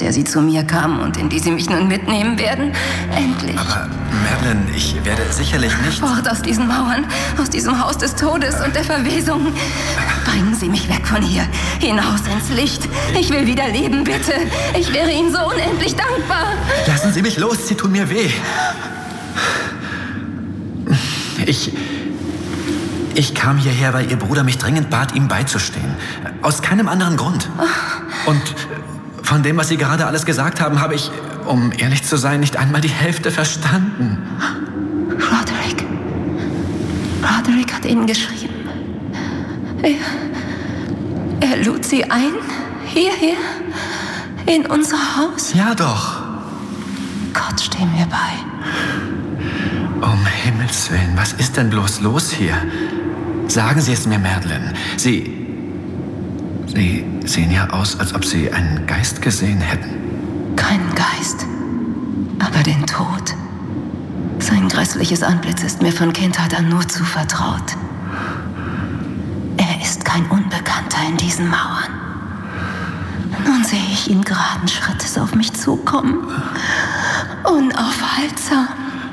der Sie zu mir kamen und in die Sie mich nun mitnehmen werden. Endlich. Aber Madeleine, ich werde sicherlich nicht... Fort aus diesen Mauern, aus diesem Haus des Todes und der Verwesung. Bringen Sie mich weg von hier, hinaus ins Licht. Ich will wieder leben, bitte. Ich wäre Ihnen so unendlich dankbar. Lassen Sie mich los, Sie tun mir weh. Ich kam hierher, weil Ihr Bruder mich dringend bat, ihm beizustehen. Aus keinem anderen Grund. Und von dem, was Sie gerade alles gesagt haben, habe ich, um ehrlich zu sein, nicht einmal die Hälfte verstanden. Roderick hat Ihnen geschrieben. Er lud Sie ein, hierher, in unser Haus? Ja doch. Gott, steh mir bei. Um Himmels Willen, was ist denn bloß los hier? Sagen Sie es mir, Madeleine. Sie sehen ja aus, als ob Sie einen Geist gesehen hätten. Keinen Geist, aber den Tod. Sein grässliches Antlitz ist mir von Kindheit an nur zuvertraut. Er ist kein Unbekannter in diesen Mauern. Nun sehe ich ihn geraden Schrittes auf mich zukommen. Unaufhaltsam.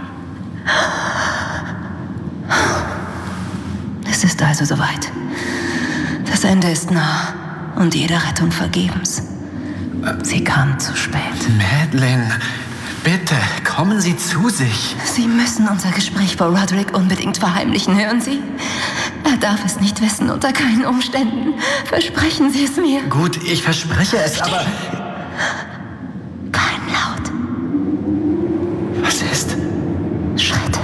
Es ist also soweit. Das Ende ist nah und jede Rettung vergebens. Sie kamen zu spät. Madeleine, bitte, kommen Sie zu sich. Sie müssen unser Gespräch vor Roderick unbedingt verheimlichen, hören Sie? Er darf es nicht wissen, unter keinen Umständen. Versprechen Sie es mir. Gut, ich verspreche es, aber... Kein Laut. Was ist? Schritte.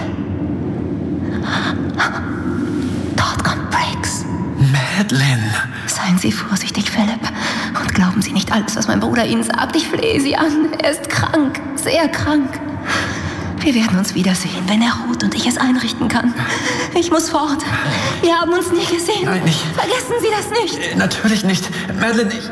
Dort kommt Briggs. Madeleine. Seien Sie vorsichtig, Philip. Und glauben Sie nicht alles, was mein Bruder Ihnen sagt. Ich flehe Sie an. Er ist krank. Sehr krank. Wir werden uns wiedersehen, wenn er ruht und ich es einrichten kann. Ich muss fort. Wir haben uns nie gesehen. Nein, nicht. Vergessen Sie das nicht. Natürlich nicht. Madeleine, ich...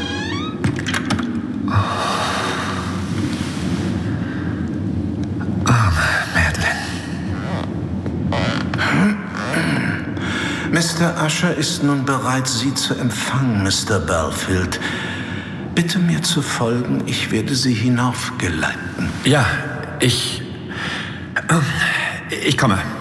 Mr. Usher ist nun bereit, Sie zu empfangen, Mr. Belfield. Bitte mir zu folgen, ich werde Sie hinaufgeleiten. Ja, ich komme.